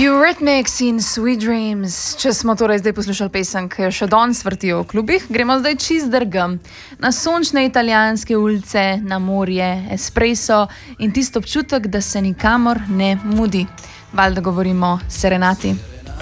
Eurythmics in Sweet Dreams. Če smo torej zdaj poslušali pesem, ki jo še danes vrtijo v klubih, gremo zdaj čist drgam. Na sončne italijanske ulice, na morje, espresso in tisto občutek, da se nikamor ne mudi. Valjda govorimo serenati.